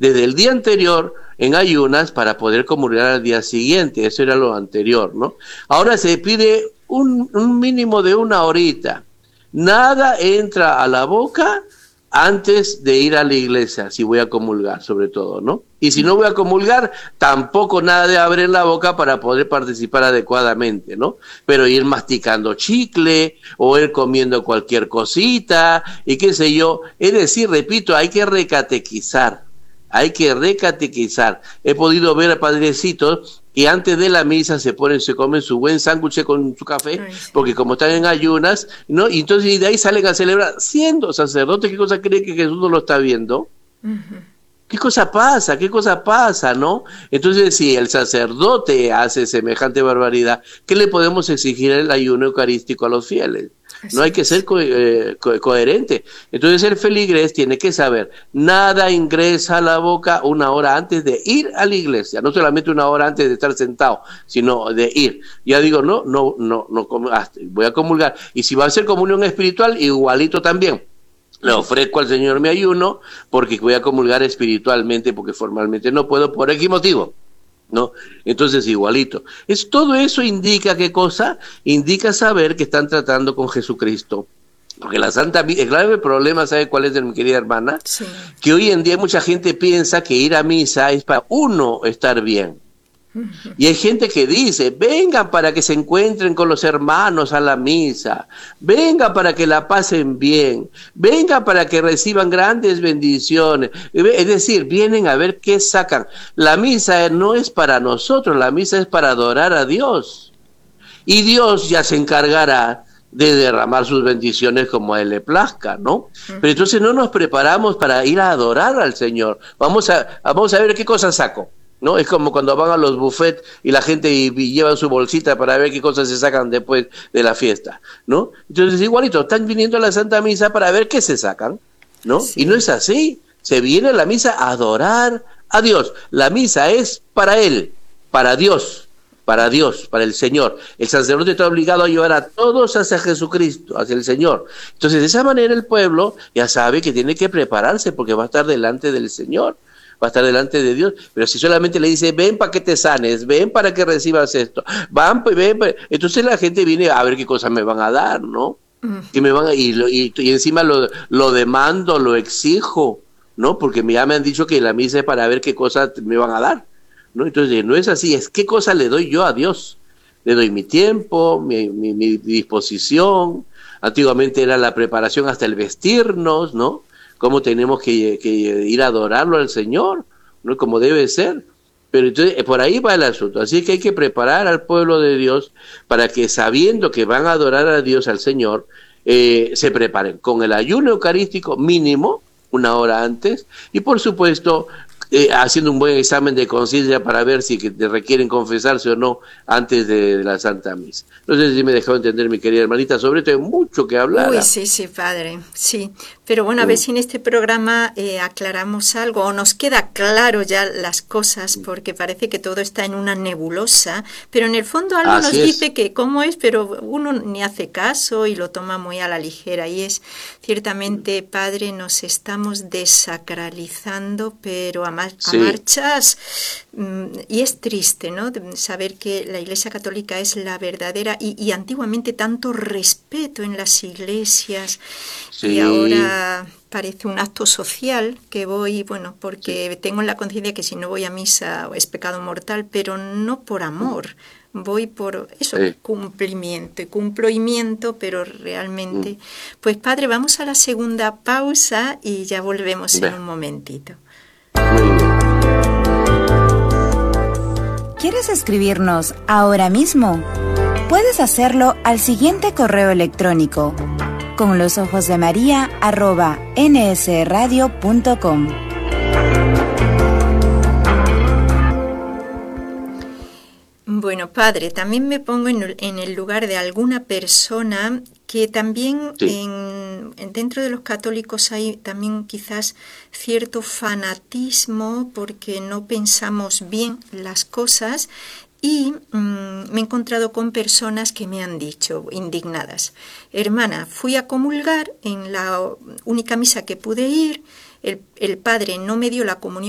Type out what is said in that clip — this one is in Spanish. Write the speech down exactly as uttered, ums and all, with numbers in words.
desde el día anterior en ayunas para poder comulgar al día siguiente. Eso era lo anterior, ¿no? Ahora se pide un, un mínimo de una horita. Nada entra a la boca antes de ir a la iglesia, si voy a comulgar, sobre todo, ¿no? Y si no voy a comulgar, tampoco nada de abrir la boca para poder participar adecuadamente, ¿no? Pero ir masticando chicle, o ir comiendo cualquier cosita, y qué sé yo. Es decir, repito, hay que recatequizar, hay que recatequizar. He podido ver a padrecitos que antes de la misa se ponen, se comen su buen sándwich con su café, Ay, sí. porque como están en ayunas, ¿no? Y entonces y de ahí salen a celebrar, siendo sacerdote. ¿Qué cosa cree que Jesús no lo está viendo? Uh-huh. ¿Qué cosa pasa? ¿Qué cosa pasa, no? Entonces, si el sacerdote hace semejante barbaridad, ¿qué le podemos exigir el ayuno eucarístico a los fieles? Así No hay que es. ser co eh, co coherente. Entonces el feligrés tiene que saber, nada ingresa a la boca una hora antes de ir a la iglesia, no solamente una hora antes de estar sentado, sino de ir. Ya digo, no, no, no, no, voy a comulgar. Y si va a ser comunión espiritual, igualito también. Le ofrezco al Señor mi ayuno porque voy a comulgar espiritualmente, porque formalmente no puedo, por X motivo, ¿no? Entonces igualito. Es, todo eso indica, ¿qué cosa? Indica saber que están tratando con Jesucristo. Porque la Santa Misa, el grave problema, ¿sabe cuál es, mi querida hermana? Sí. Que hoy en día mucha gente piensa que ir a misa es para uno estar bien. Y hay gente que dice, vengan para que se encuentren con los hermanos a la misa, vengan para que la pasen bien, vengan para que reciban grandes bendiciones. Es decir, vienen a ver qué sacan. La misa no es para nosotros, la misa es para adorar a Dios. Y Dios ya se encargará de derramar sus bendiciones como a Él le plazca, ¿no? Pero entonces no nos preparamos para ir a adorar al Señor. Vamos a, vamos a ver qué cosas saco, ¿no? Es como cuando van a los buffets y la gente y, y llevan su bolsita para ver qué cosas se sacan después de la fiesta, ¿no? Entonces igualito, están viniendo a la Santa Misa para ver qué se sacan, ¿no? Sí. Y no es así. Se viene a la misa a adorar a Dios. La misa es para Él, para Dios, para Dios, para el Señor. El sacerdote está obligado a llevar a todos hacia Jesucristo, hacia el Señor. Entonces, de esa manera el pueblo ya sabe que tiene que prepararse porque va a estar delante del Señor, va a estar delante de Dios. Pero si solamente le dice, ven para que te sanes, ven para que recibas esto, van, ven, ven, entonces la gente viene a ver qué cosas me van a dar, ¿no? Uh-huh. Que me van a, y, y, y encima lo, lo demando, lo exijo, ¿no? Porque ya me han dicho que la misa es para ver qué cosas me van a dar, ¿no? Entonces no es así, es qué cosa le doy yo a Dios. Le doy mi tiempo, mi, mi, mi disposición. Antiguamente era la preparación hasta el vestirnos, ¿no? Cómo tenemos que, que ir a adorarlo al Señor, ¿no? Como debe ser. Pero entonces por ahí va el asunto. Así que hay que preparar al pueblo de Dios para que, sabiendo que van a adorar a Dios, al Señor, eh, se preparen con el ayuno eucarístico mínimo, una hora antes, y por supuesto eh, haciendo un buen examen de conciencia para ver si que te requieren confesarse o no antes de, de la Santa Misa. No sé si me dejó entender, mi querida hermanita, sobre esto hay mucho que hablar. Uy, sí, sí, padre, sí. Pero bueno, a ver si en este programa eh, aclaramos algo o nos queda claro ya las cosas, porque parece que todo está en una nebulosa, pero en el fondo algo Así nos es. dice que cómo es, pero uno ni hace caso y lo toma muy a la ligera. Y es, ciertamente, padre, nos estamos desacralizando, pero a, mar Sí. a marchas, mm, y es triste, ¿no? Saber que la Iglesia Católica es la verdadera, y, y antiguamente tanto respeto en las iglesias, Sí. y ahora parece un acto social que voy, bueno, porque Sí. tengo en la conciencia que si no voy a misa es pecado mortal, pero no por amor, voy por eso, Sí. cumplimiento y cumplimiento, pero realmente. Pues padre, vamos a la segunda pausa y ya volvemos Ve. en un momentito. Muy bien. ¿Quieres escribirnos ahora mismo? Puedes hacerlo al siguiente correo electrónico: con los ojos de María arroba nsradio punto com. Bueno, padre, también me pongo en, en el lugar de alguna persona que también Sí. en, dentro de los católicos hay también quizás cierto fanatismo porque no pensamos bien las cosas. Y mmm, me he encontrado con personas que me han dicho, indignadas, hermana, fui a comulgar en la única misa que pude ir, el, el padre no me dio la comunión